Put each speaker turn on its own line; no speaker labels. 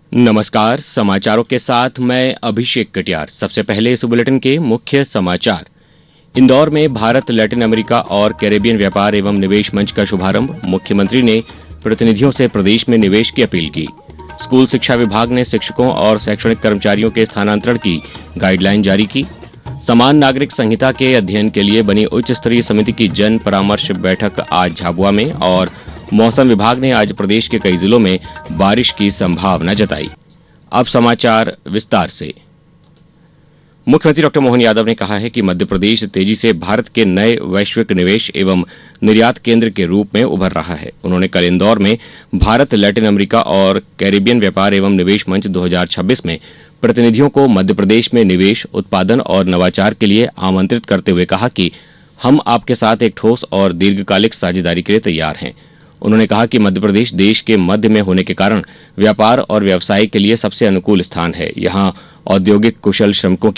नमस्कार, समाचारों के साथ मैं अभिषेक कटियार। सबसे पहले इस बुलेटिन के मुख्य समाचार। इंदौर में भारत लैटिन अमेरिका और कैरेबियन व्यापार एवं निवेश मंच का शुभारंभ। मुख्यमंत्री ने प्रतिनिधियों से प्रदेश में निवेश की अपील की। स्कूल शिक्षा विभाग ने शिक्षकों और शैक्षणिक कर्मचारियों के स्थानांतरण की गाइडलाइन जारी की। समान नागरिक संहिता के अध्ययन के लिए बनी उच्च स्तरीय समिति की जन परामर्श बैठक आज झाबुआ में। और मौसम विभाग ने आज प्रदेश के कई जिलों में बारिश की संभावना जताई। अब समाचार विस्तार से। मुख्यमंत्री डॉक्टर मोहन यादव ने कहा है कि मध्य प्रदेश तेजी से भारत के नए वैश्विक निवेश एवं निर्यात केंद्र के रूप में उभर रहा है। उन्होंने कल इंदौर में भारत लैटिन अमेरिका और कैरेबियन व्यापार एवं निवेश मंच 2026 में प्रतिनिधियों को मध्य प्रदेश में निवेश, उत्पादन और नवाचार के लिए आमंत्रित करते हुए कहा कि हम आपके साथ एक ठोस और दीर्घकालिक साझेदारी के लिए तैयार हैं। उन्होंने कहा कि मध्य प्रदेश देश के मध्य में होने के कारण व्यापार और व्यवसाय के लिए सबसे अनुकूल स्थान है। यहाँ औद्योगिक कुशल श्रमिकों